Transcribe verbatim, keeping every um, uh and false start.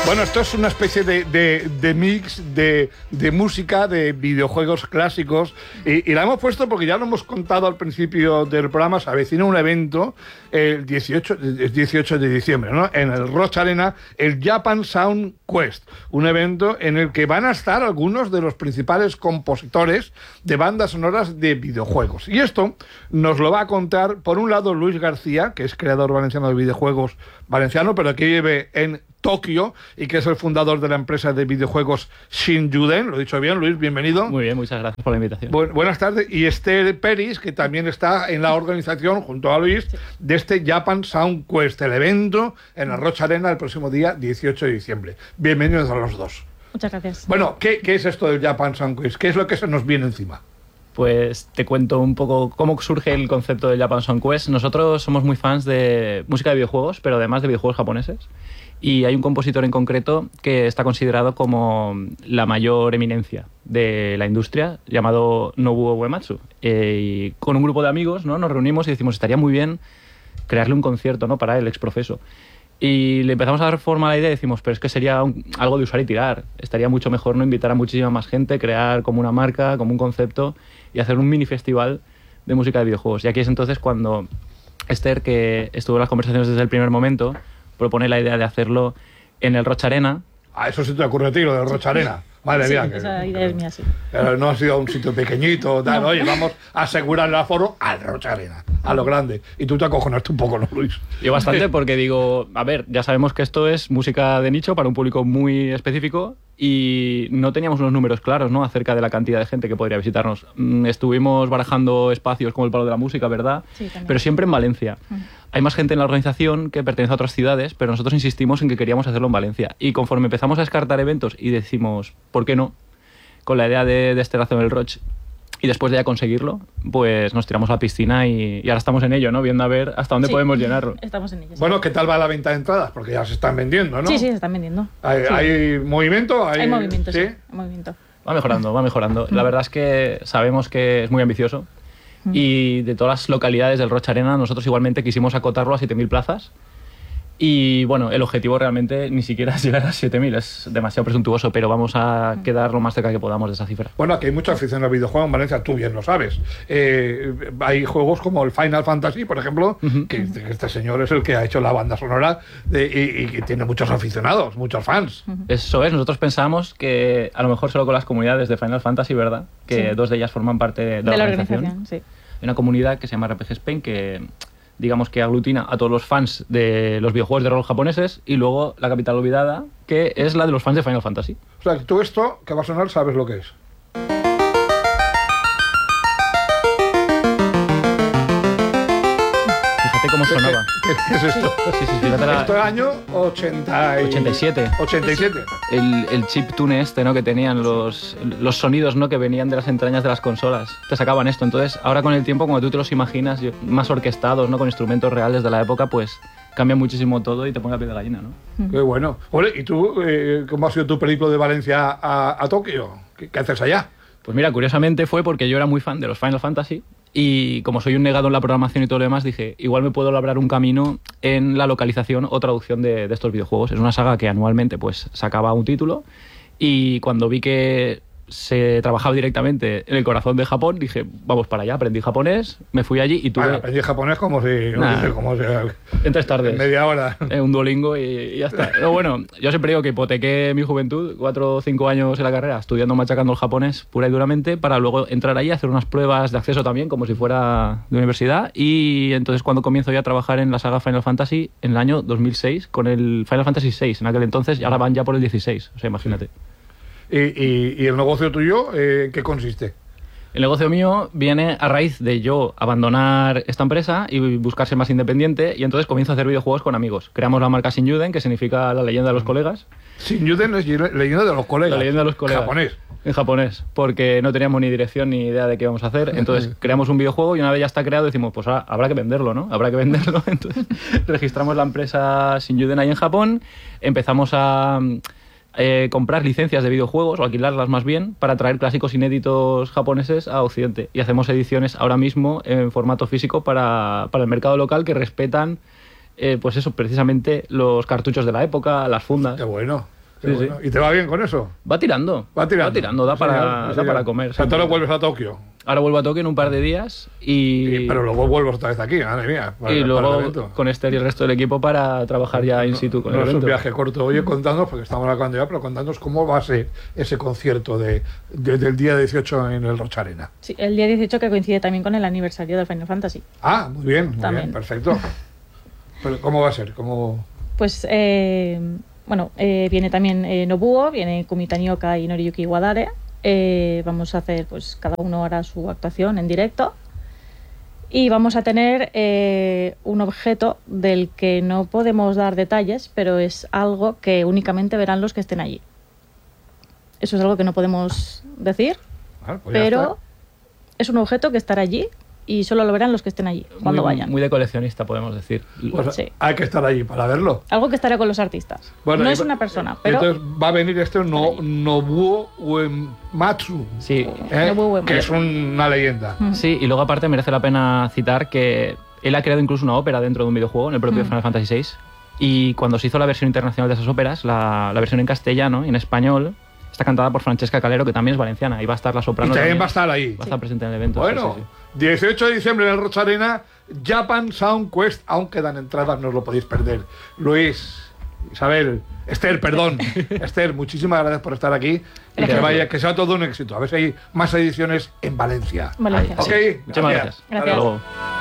Bueno, esto es una especie de, de, de mix de, de música, de videojuegos clásicos, y, y la hemos puesto porque ya lo hemos contado al principio del programa. Se avecina un evento el dieciocho, dieciocho de diciembre, ¿no?, en el Roch Arena, el Japan Sound Quest, un evento en el que van a estar algunos de los principales compositores de bandas sonoras de videojuegos. Y esto nos lo va a contar, por un lado, Luis García, que es creador valenciano de videojuegos valenciano, pero que vive en Tokio y que es el fundador de la empresa de videojuegos Shinjuden. Lo he dicho bien, Luis, bienvenido. Muy bien, muchas gracias por la invitación. Bu buenas tardes. Y Esther Peris, que también está en la organización, junto a Luis, sí, de este Japan Sound Quest, el evento en el Roch Arena el próximo día dieciocho de diciembre. Bienvenidos a los dos. Muchas gracias. Bueno, ¿qué, qué es esto del Japan Sound Quest? ¿Qué es lo que se nos viene encima? Pues te cuento un poco cómo surge el concepto del Japan Sound Quest. Nosotros somos muy fans de música de videojuegos, pero además de videojuegos japoneses. Y hay un compositor en concreto que está considerado como la mayor eminencia de la industria, llamado Nobuo Uematsu. Eh, y con un grupo de amigos, ¿no?, nos reunimos y decimos, estaría muy bien crearle un concierto, ¿no?, para él, exprofeso. Y le empezamos a dar forma a la idea y decimos, pero es que sería un, algo de usar y tirar. Estaría mucho mejor, ¿no?, invitar a muchísima más gente, crear como una marca, como un concepto y hacer un mini festival de música de videojuegos. Y aquí es entonces cuando Esther, que estuvo en las conversaciones desde el primer momento, propone la idea de hacerlo en el Roch Arena. Ah, eso sí te ocurre a ti, lo del Roch Arena. Madre sí, mía. Esa que, idea que, es mía, sí. Pero no ha sido un sitio pequeñito, tal. No. Oye, vamos a asegurar el aforo al Roch Arena, a lo grande. Y tú te acojonaste un poco, ¿no, Luis? Yo bastante, porque digo, a ver, ya sabemos que esto es música de nicho para un público muy específico y no teníamos unos números claros, ¿no?, acerca de la cantidad de gente que podría visitarnos. Estuvimos barajando espacios como el Palo de la Música, ¿verdad? Sí, también. Pero siempre en Valencia. Uh-huh. Hay más gente en la organización que pertenece a otras ciudades, pero nosotros insistimos en que queríamos hacerlo en Valencia. Y conforme empezamos a descartar eventos y decimos, ¿por qué no?, con la idea de, de este Razo del Roch, y después de ya conseguirlo, pues nos tiramos a la piscina y, y ahora estamos en ello, ¿no?, viendo a ver hasta dónde sí, podemos llenarlo. Estamos en ello. Sí. Bueno, ¿qué tal va la venta de entradas? Porque ya se están vendiendo, ¿no? Sí, sí, se están vendiendo. ¿Hay, sí. ¿hay movimiento? ¿Hay, hay movimiento, sí. sí. Hay movimiento. Va mejorando, va mejorando. La verdad es que sabemos que es muy ambicioso mm. y de todas las localidades del Roch Arena nosotros igualmente quisimos acotarlo a siete mil plazas. Y bueno, el objetivo realmente ni siquiera es llegar a siete mil, es demasiado presuntuoso, pero vamos a quedar lo más cerca que podamos de esa cifra. Bueno, aquí hay mucha afición al videojuego en Valencia, tú bien lo sabes. Eh, hay juegos como el Final Fantasy, por ejemplo, uh-huh. que, que este señor es el que ha hecho la banda sonora de, y, y que tiene muchos aficionados, muchos fans. Uh-huh. Eso es, nosotros pensamos que a lo mejor solo con las comunidades de Final Fantasy, ¿verdad?, que sí. dos de ellas forman parte de, de, de la, la organización. organización. Sí. Hay una comunidad que se llama R P G Spain que, digamos, que aglutina a todos los fans de los videojuegos de rol japoneses, y luego la capital olvidada, que es la de los fans de Final Fantasy. O sea, que tú esto que va a sonar sabes lo que es. Fíjate cómo sonaba. ¿Qué es esto? Sí, sí, fíjate la... Esto es año ochenta y... ochenta y siete. ochenta y siete. El, el chiptune este, ¿no?, que tenían los, los sonidos, ¿no?, que venían de las entrañas de las consolas. Te sacaban esto. Entonces, ahora con el tiempo, cuando tú te los imaginas más orquestados, ¿no?, con instrumentos reales de la época, pues cambia muchísimo todo y te pone la piel de gallina, ¿no? Qué bueno. Ole, ¿y tú, eh, cómo ha sido tu periplo de Valencia a, a Tokio? ¿Qué, ¿Qué haces allá? Pues mira, curiosamente fue porque yo era muy fan de los Final Fantasy y como soy un negado en la programación y todo lo demás, dije, igual me puedo labrar un camino en la localización o traducción de, de estos videojuegos. Es una saga que anualmente pues sacaba un título y cuando vi que se trabajaba directamente en el corazón de Japón, dije, vamos para allá, aprendí japonés, me fui allí y tuve... Bueno, aprendí japonés como si... Nah, no sé, como si en tres tardes. En media hora. Eh, un Duolingo y, y ya está. Pero bueno, yo siempre digo que hipotequé mi juventud, cuatro o cinco años en la carrera, estudiando, machacando el japonés pura y duramente, para luego entrar ahí, hacer unas pruebas de acceso también, como si fuera de universidad, y entonces cuando comienzo ya a trabajar en la saga Final Fantasy, en el año dos mil seis, con el Final Fantasy seis, en aquel entonces, y ahora van ya por el dieciséis, o sea, imagínate. Sí. ¿Y, y, y el negocio tuyo, eh, qué consiste? El negocio mío viene a raíz de yo abandonar esta empresa y buscar ser más independiente, y entonces comienzo a hacer videojuegos con amigos. Creamos la marca Shinjuden, que significa la leyenda de los colegas. Shinjuden es leyenda de los colegas. La leyenda de los colegas. Japonés. En japonés, porque no teníamos ni dirección ni idea de qué íbamos a hacer. Entonces creamos un videojuego y una vez ya está creado decimos, pues ahora habrá que venderlo, ¿no? Habrá que venderlo. Entonces registramos la empresa Shinjuden ahí en Japón, empezamos a... Eh, comprar licencias de videojuegos o alquilarlas más bien para traer clásicos inéditos japoneses a Occidente, y hacemos ediciones ahora mismo en formato físico para, para el mercado local que respetan eh, pues eso, precisamente los cartuchos de la época, las fundas. Qué bueno. Qué Sí, bueno. sí. ¿Y te va bien con eso? Va tirando. Va tirando. Va tirando, da, Sí, para, señor, sí, da señor. para comer. O sea, tú ahora vuelves a Tokio. Ahora vuelvo a Tokio en un par de días y, Y- pero luego vuelvo otra vez aquí, madre mía. para- y para el luego evento. con Esther y el resto del equipo para trabajar ya in situ con No el es un evento. viaje corto. Oye, contadnos, porque estamos acabando ya, pero contadnos cómo va a ser ese concierto de, de- del día dieciocho en el Rocha Arena. Sí, el día dieciocho que coincide también con el aniversario de Final Fantasy. Ah, muy bien, muy También. bien, perfecto. Pero, ¿cómo va a ser? ¿Cómo... Pues, eh, bueno, eh, viene también eh, Nobuo, viene Kumitani Oka y Noriyuki Wadare. Eh, vamos a hacer, pues cada uno hará su actuación en directo. Y vamos a tener eh, un objeto del que no podemos dar detalles, pero es algo que únicamente verán los que estén allí. Eso es algo que no podemos decir, Ah, pues ya pero está. es un objeto que estará allí y solo lo verán los que estén allí, cuando muy, vayan. Muy de coleccionista, podemos decir. Pues sí. hay que estar allí para verlo. Algo que estará con los artistas. Bueno, no y es va- una persona, pero Entonces va a venir este no, Nobuo Uematsu, Sí, ¿eh? Nobuo Uematsu. que es una leyenda. Mm. sí, y luego aparte merece la pena citar que él ha creado incluso una ópera dentro de un videojuego, en el propio Mm. Final Fantasy seis. Y cuando se hizo la versión internacional de esas óperas, la, la versión en castellano y en español, está cantada por Francesca Calero, que también es valenciana, y va a estar la Y soprano. también va a estar ahí. Va a estar presente en el evento. Bueno, sí, sí, sí. dieciocho de diciembre en el Rocha Arena, Japan Sound Quest, aún quedan entradas, no os lo podéis perder. Luis, Isabel, Esther, perdón. Esther, muchísimas gracias por estar aquí. Y que, Gracias. vaya, que sea todo un éxito. A ver si hay más ediciones en Valencia. Valencia. Ok, Muchas gracias. Gracias. Hasta luego.